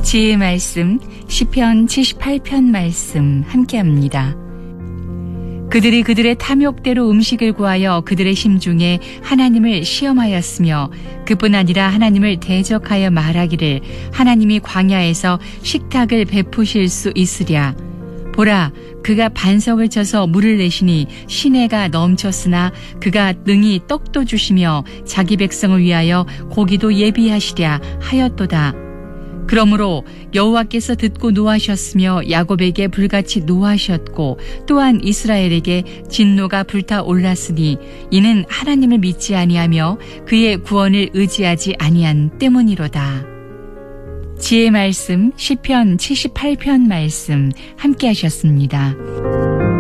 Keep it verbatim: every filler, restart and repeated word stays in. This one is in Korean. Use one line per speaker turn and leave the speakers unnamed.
지혜의 말씀 시편 칠십팔 편 말씀 함께합니다. 그들이 그들의 탐욕대로 음식을 구하여 그들의 심중에 하나님을 시험하였으며 그뿐 아니라 하나님을 대적하여 말하기를 하나님이 광야에서 식탁을 베푸실 수 있으랴. 보라, 그가 반석을 쳐서 물을 내시니 시내가 넘쳤으나 그가 능히 떡도 주시며 자기 백성을 위하여 고기도 예비하시랴 하였도다. 그러므로 여호와께서 듣고 노하셨으며 야곱에게 불같이 노하셨고 또한 이스라엘에게 진노가 불타올랐으니 이는 하나님을 믿지 아니하며 그의 구원을 의지하지 아니한 때문이로다. 지혜의 말씀 시편 칠십팔 편 말씀 함께 하셨습니다.